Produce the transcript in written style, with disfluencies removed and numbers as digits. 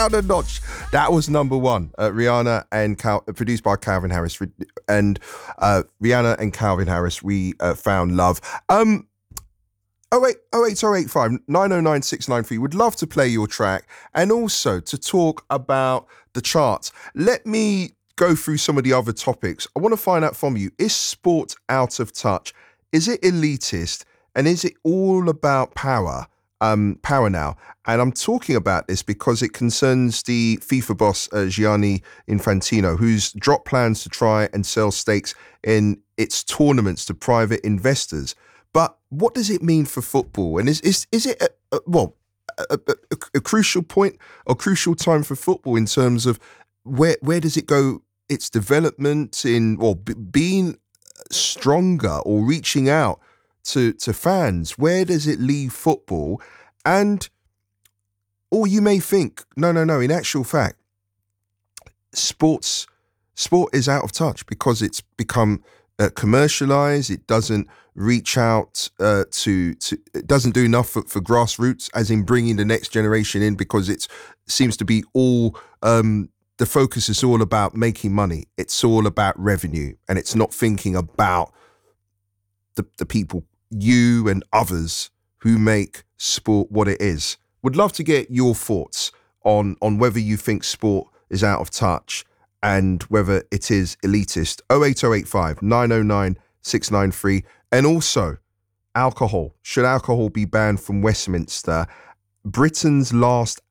down a notch. That was number one. Rihanna and produced by Calvin Harris. And Rihanna and Calvin Harris, We Found Love. 08085 909 693. Would love to play your track and also to talk about the charts. Let me go through some of the other topics. I want to find out from you, is sport out of touch? Is it elitist? And is it all about power? Power now. And I'm talking about this because it concerns the FIFA boss, Gianni Infantino, who's dropped plans to try and sell stakes in its tournaments to private investors. But what does it mean for football? And is it a crucial point or crucial time for football in terms of where does it go? Its development in being stronger or reaching out to fans. Where does it leave football? Or you may think, no. In actual fact, sport is out of touch because it's become commercialized. It doesn't reach out it doesn't do enough for grassroots, as in bringing the next generation in, because it seems to be all the focus is all about making money. It's all about revenue, and it's not thinking about the people, you and others, who make sport what it is. Would love to get your thoughts on whether you think sport is out of touch and whether it is elitist. 08085 909 693. And also, alcohol. Should alcohol be banned from Westminster? Britain's last